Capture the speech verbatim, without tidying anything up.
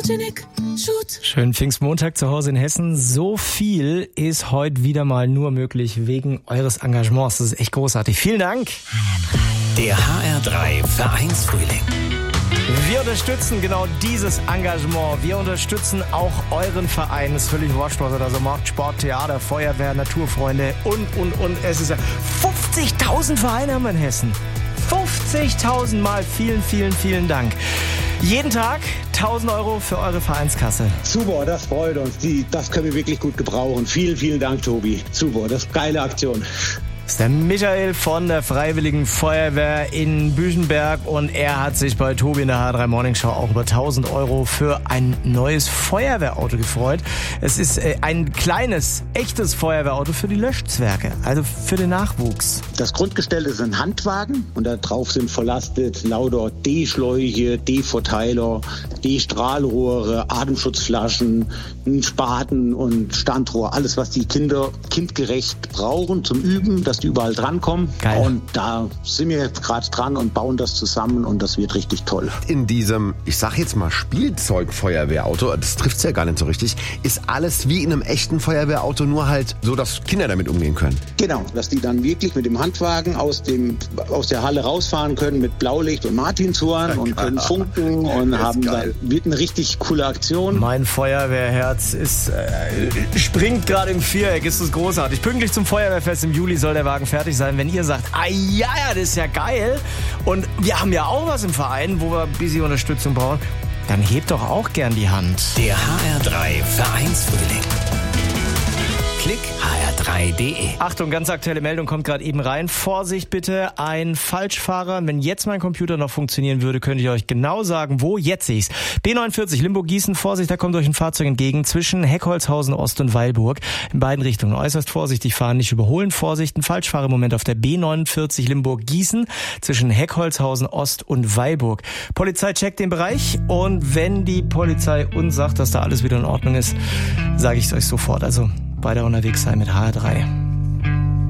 Photogenic Shoot. Schönen Pfingstmontag zu Hause in Hessen. So viel ist heute wieder mal nur möglich wegen eures Engagements. Das ist echt großartig. Vielen Dank. Der H R drei Vereinsfrühling. Wir unterstützen genau dieses Engagement. Wir unterstützen auch euren Verein. Das ist völlig wurscht, was ihr da so macht. Sport, Theater, Feuerwehr, Naturfreunde und, und, und. Es ist ja fünfzigtausend Vereine haben wir in Hessen. fünfzigtausend Mal. Vielen, vielen, vielen Dank. Jeden Tag tausend Euro für eure Vereinskasse. Super, das freut uns. Die, das können wir wirklich gut gebrauchen. Vielen, vielen Dank, Tobi. Super, das ist eine geile Aktion. Das ist der Michael von der Freiwilligen Feuerwehr in Büchenberg und er hat sich bei Tobi in der H R drei Morning Show auch über tausend Euro für ein neues Feuerwehrauto gefreut. Es ist ein kleines, echtes Feuerwehrauto für die Löschzwerge, also für den Nachwuchs. Das Grundgestell ist ein Handwagen und da drauf sind verlastet lauter D-Schläuche, D-Verteiler, D-Strahlrohre, Atemschutzflaschen, Spaten und Standrohr. Alles, was die Kinder kindgerecht brauchen zum Üben, dass die überall drankommen. Geil. Und da sind wir jetzt gerade dran und bauen das zusammen und das wird richtig toll. In diesem, ich sag jetzt mal Spielzeug-Feuerwehrauto, das trifft's ja gar nicht so richtig, ist alles wie in einem echten Feuerwehrauto, nur halt so, dass Kinder damit umgehen können. Genau, dass die dann wirklich mit dem Handwagen aus dem aus der Halle rausfahren können mit Blaulicht und Martinshorn und können funken und haben da, wird eine richtig coole Aktion. Mein Feuerwehrherz ist äh, springt gerade im Viereck, ist das großartig. Pünktlich zum Feuerwehrfest im Juli soll der Wagen fertig sein. Wenn ihr sagt, ah ja, ja, das ist ja geil und wir haben ja auch was im Verein, wo wir ein bisschen Unterstützung brauchen, dann hebt doch auch gern die Hand. Der H R drei Vereinsfrühling. Klick h r drei punkt d e. Achtung, ganz aktuelle Meldung kommt gerade eben rein. Vorsicht bitte, ein Falschfahrer. Wenn jetzt mein Computer noch funktionieren würde, könnte ich euch genau sagen, wo. Jetzt sehe ich's. B neunundvierzig Limburg-Gießen. Vorsicht, da kommt euch ein Fahrzeug entgegen zwischen Heckholzhausen Ost und Weilburg. In beiden Richtungen äußerst vorsichtig fahren, nicht überholen. Vorsicht, ein Falschfahrer im Moment auf der B neunundvierzig Limburg-Gießen zwischen Heckholzhausen Ost und Weilburg. Polizei checkt den Bereich und wenn die Polizei uns sagt, dass da alles wieder in Ordnung ist, sage ich es euch sofort. Also weiter unterwegs sein mit H R drei.